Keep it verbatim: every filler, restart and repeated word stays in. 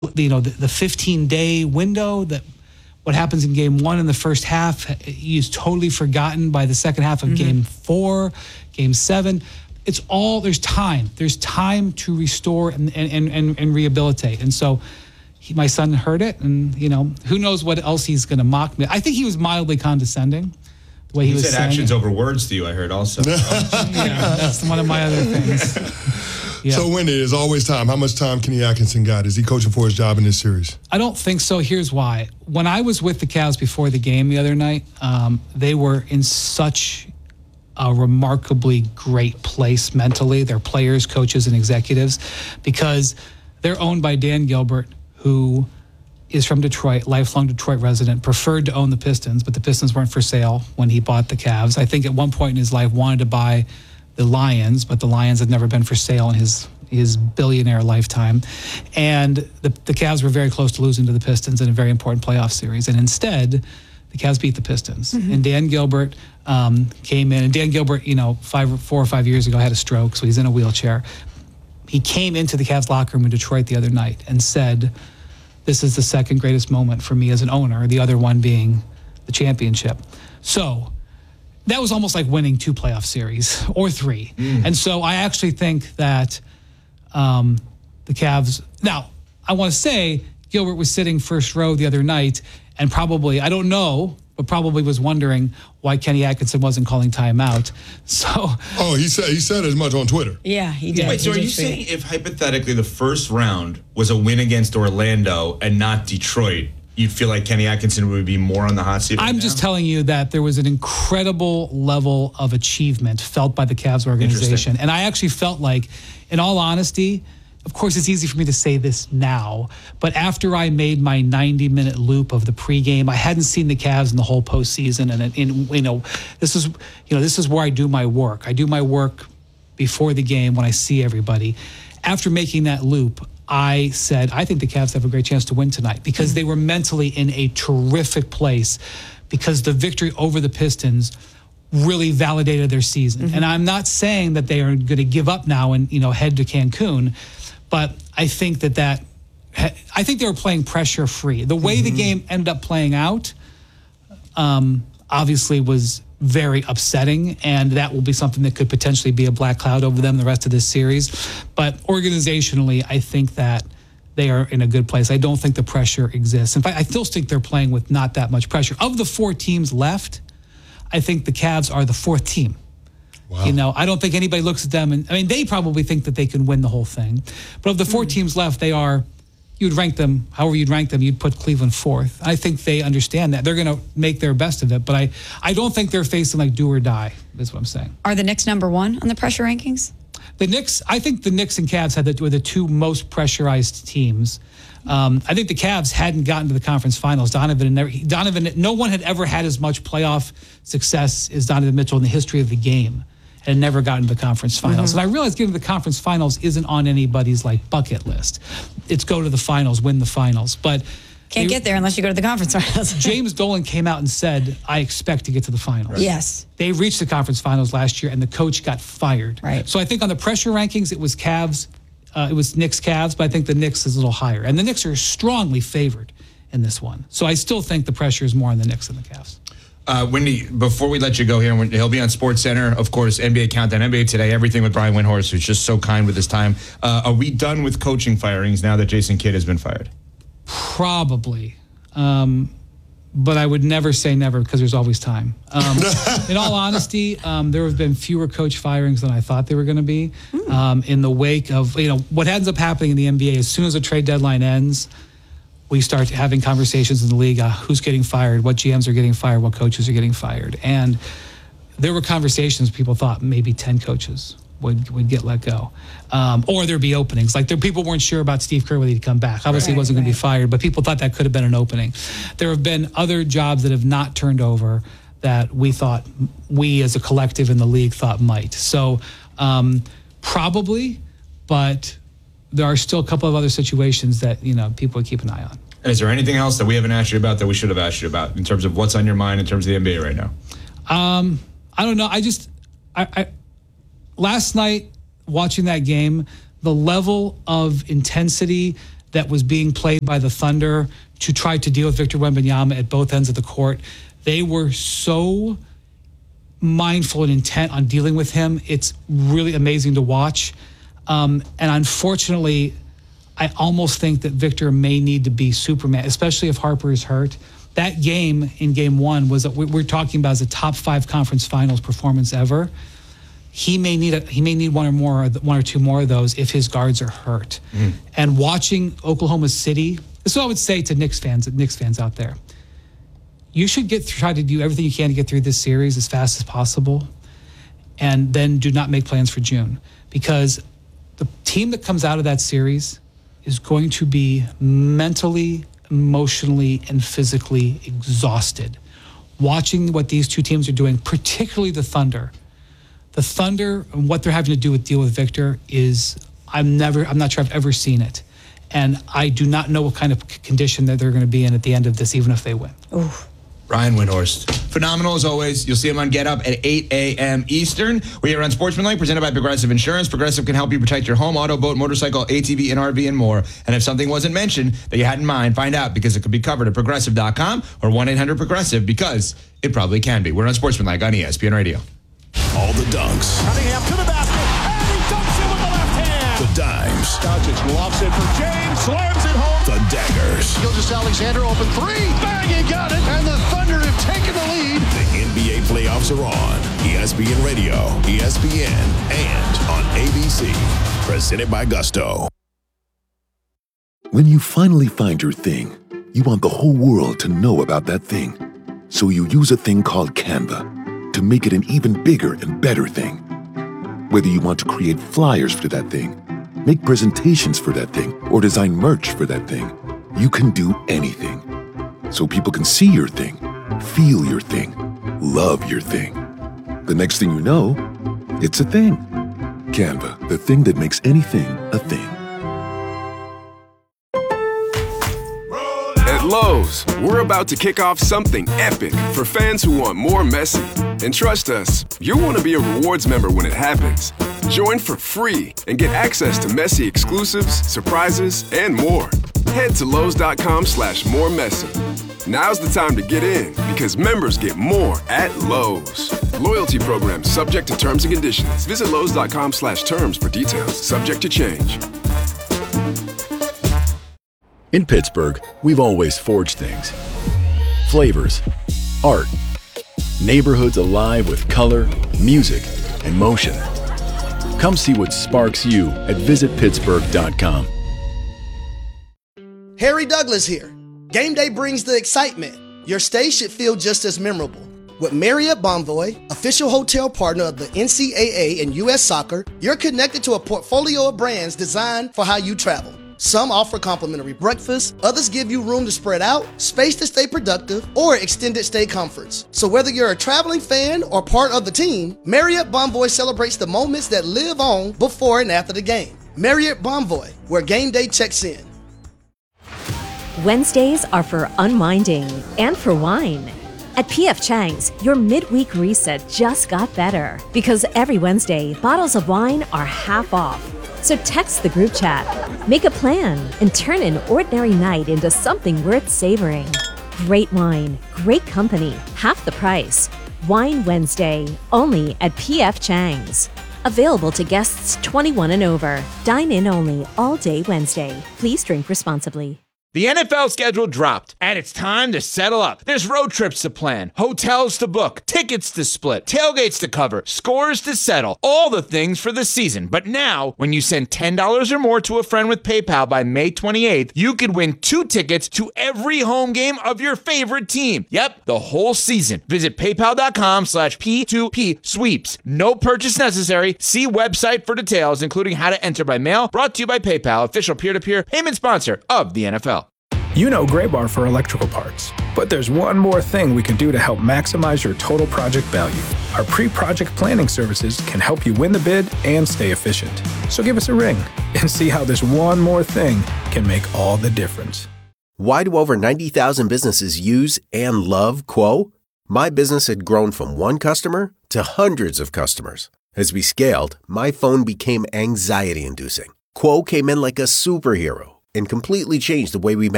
you know, the fifteen-day window, that what happens in game one in the first half is totally forgotten by the second half of mm-hmm. game four, game seven. It's all, there's time. There's time to restore and and, and, and rehabilitate. And so he, my son heard it, and, you know, who knows what else he's going to mock me. I think he was mildly condescending. The way he, he was said saying actions it. over words to you, I heard also. Yeah, that's one of my other things. Yeah. So, Wendy, there's always time. How much time Kenny Atkinson got? Is he coaching for his job in this series? I don't think so. Here's why. When I was with the Cavs before the game the other night, um, they were in such a remarkably great place mentally, their players, coaches, and executives, because they're owned by Dan Gilbert, who is from Detroit, lifelong Detroit resident, preferred to own the Pistons, but the Pistons weren't for sale when he bought the Cavs. I think at one point in his life wanted to buy the Lions, but the Lions had never been for sale in his his billionaire lifetime. And the, the Cavs were very close to losing to the Pistons in a very important playoff series. And instead, the Cavs beat the Pistons. Mm-hmm. And Dan Gilbert um, came in. And Dan Gilbert, you know, five, four or five years ago had a stroke, so he's in a wheelchair. He came into the Cavs locker room in Detroit the other night and said, "This is the second greatest moment for me as an owner," the other one being the championship. So that was almost like winning two playoff series or three. Mm. And so I actually think that um, the Cavs, now I want to say Gilbert was sitting first row the other night and probably, I don't know, but probably was wondering why Kenny Atkinson wasn't calling timeout. So, oh, he said he said as much on Twitter. Yeah, he did. Wait, so he are you saying if hypothetically the first round was a win against Orlando and not Detroit, you'd feel like Kenny Atkinson would be more on the hot seat right I'm now? just telling you that there was an incredible level of achievement felt by the Cavs organization. And I actually felt like, in all honesty, of course, it's easy for me to say this now, but after I made my ninety-minute loop of the pregame, I hadn't seen the Cavs in the whole postseason, and, and you know, this is, you know, this is where I do my work. I do my work before the game when I see everybody. After making that loop, I said, I think the Cavs have a great chance to win tonight, because they were mentally in a terrific place, because the victory over the Pistons really validated their season. Mm-hmm. And I'm not saying that they are going to give up now and, you know, head to Cancun. But I think that that, I think they were playing pressure free. The way mm-hmm. the game ended up playing out, um, obviously was very upsetting, and that will be something that could potentially be a black cloud over them the rest of this series. But organizationally, I think that they are in a good place. I don't think the pressure exists. In fact, I still think they're playing with not that much pressure. Of the four teams left, I think the Cavs are the fourth team. Wow. You know, I don't think anybody looks at them and, I mean, they probably think that they can win the whole thing. But of the four mm. teams left, they are, you'd rank them, however you'd rank them, you'd put Cleveland fourth. I think they understand that. They're going to make their best of it. But I, I don't think they're facing like do or die, is what I'm saying. Are the Knicks number one on the pressure rankings? The Knicks, I think the Knicks and Cavs had the, were the two most pressurized teams. Um, I think the Cavs hadn't gotten to the conference finals. Donovan, and never, Donovan, no one had ever had as much playoff success as Donovan Mitchell in the history of the game, and never gotten to the conference finals. Mm-hmm. And I realize getting to the conference finals isn't on anybody's like bucket list. It's go to the finals, win the finals. But can't they, get there unless you go to the conference finals. James Dolan came out and said, I expect to get to the finals. Right. Yes. They reached the conference finals last year, and the coach got fired. Right. So I think on the pressure rankings, it was Cavs, uh, it was Knicks Cavs, but I think the Knicks is a little higher. And the Knicks are strongly favored in this one. So I still think the pressure is more on the Knicks than the Cavs. Uh, Wendy, before we let you go here, he'll be on SportsCenter, of course, N B A Countdown, N B A Today, everything with Brian Windhorst, who's just so kind with his time. Uh, are we done with coaching firings now that Jason Kidd has been fired? Probably. Um, but I would never say never, because there's always time. Um, in all honesty, um, there have been fewer coach firings than I thought there were going to be. Mm. Um, in the wake of, you know, what ends up happening in the N B A, as soon as the trade deadline ends, we start having conversations in the league, uh, who's getting fired, what G Ms are getting fired, what coaches are getting fired. And there were conversations, people thought maybe ten coaches would, would get let go. Um, or there'd be openings. Like there, people weren't sure about Steve Kerr, whether he'd come back. Obviously, right, he wasn't right. going to be fired, but people thought that could have been an opening. There have been other jobs that have not turned over that we thought, we as a collective in the league thought might. So um, probably, but there are still a couple of other situations that, you know, people would keep an eye on. And is there anything else that we haven't asked you about that we should have asked you about in terms of what's on your mind in terms of the N B A right now? Um, I don't know. I just, I, I last night watching that game, the level of intensity that was being played by the Thunder to try to deal with Victor Wembanyama at both ends of the court. They were so mindful and intent on dealing with him. It's really amazing to watch. Um, and unfortunately, I almost think that Victor may need to be Superman, especially if Harper is hurt. That game in game one was, what we're talking about as a top five conference finals performance ever. He may need a, he may need one or more, one or two more of those if his guards are hurt. Mm. And watching Oklahoma City, this is what I would say to Knicks fans, Knicks fans out there. You should get try to do everything you can to get through this series as fast as possible, and then do not make plans for June, because the team that comes out of that series is going to be mentally, emotionally, and physically exhausted. Watching what these two teams are doing, particularly the Thunder. The Thunder and what they're having to do with deal with Victor is, I'm never, I'm not sure I've ever seen it. And I do not know what kind of condition that they're going to be in at the end of this, even if they win. Ooh. Brian Windhorst. Phenomenal as always. You'll see him on Get Up at eight a.m. Eastern. We are on Sportsmanlike, presented by Progressive Insurance. Progressive can help you protect your home, auto, boat, motorcycle, A T V, and R V, and more. And if something wasn't mentioned that you had in mind, find out, because it could be covered at progressive dot com or one eight hundred progressive, because it probably can be. We're on Sportsmanlike on E S P N Radio. All the dunks. Cunningham to the basket, and he dunks it with the left hand. The dimes. Doncic lofts it for James, slams it home. The daggers. Gilgeous-Alexander open three, bang, he got it, and the Thunder have taken the lead. The N B A playoffs are on. E S P N Radio, E S P N, and on A B C. Presented by Gusto. When you finally find your thing, you want the whole world to know about that thing. So you use a thing called Canva to make it an even bigger and better thing. Whether you want to create flyers for that thing, make presentations for that thing, or design merch for that thing, you can do anything. So people can see your thing, feel your thing, love your thing. The next thing you know, it's a thing. Canva, the thing that makes anything a thing. At Lowe's, we're about to kick off something epic for fans who want more messy. And trust us, you'll want to be a rewards member when it happens. Join for free and get access to messy exclusives, surprises, and more. Head to Lowe's.com slash more messy. Now's the time to get in, because members get more at Lowe's. Loyalty program subject to terms and conditions. Visit Lowe's.com slash terms for details. Subject to change. In Pittsburgh, we've always forged things. Flavors, art, neighborhoods alive with color, music, and motion. Come see what sparks you at visit pittsburgh dot com. Harry Douglas here. Game day brings the excitement. Your stay should feel just as memorable. With Marriott Bonvoy, official hotel partner of the N C double A and U S Soccer, you're connected to a portfolio of brands designed for how you travel. Some offer complimentary breakfast, others give you room to spread out, space to stay productive, or extended stay comforts. So whether you're a traveling fan or part of the team, Marriott Bonvoy celebrates the moments that live on before and after the game. Marriott Bonvoy, where game day checks in. Wednesdays are for unwinding and for wine. At P F Chang's, your midweek reset just got better, because every Wednesday, bottles of wine are half off. So text the group chat, make a plan, and turn an ordinary night into something worth savoring. Great wine, great company, half the price. Wine Wednesday, only at P F Chang's. Available to guests twenty-one and over. Dine in only all day Wednesday. Please drink responsibly. The N F L schedule dropped, and it's time to settle up. There's road trips to plan, hotels to book, tickets to split, tailgates to cover, scores to settle, all the things for the season. But now, when you send ten dollars or more to a friend with PayPal by May twenty-eighth, you could win two tickets to every home game of your favorite team. Yep, the whole season. Visit paypal.com slash P2P sweeps. No purchase necessary. See website for details, including how to enter by mail. Brought to you by PayPal, official peer-to-peer payment sponsor of the N F L. You know Graybar for electrical parts, but there's one more thing we can do to help maximize your total project value. Our pre-project planning services can help you win the bid and stay efficient. So give us a ring and see how this one more thing can make all the difference. Why do over ninety thousand businesses use and love Quo? My business had grown from one customer to hundreds of customers. As we scaled, my phone became anxiety-inducing. Quo came in like a superhero, and completely changed the way we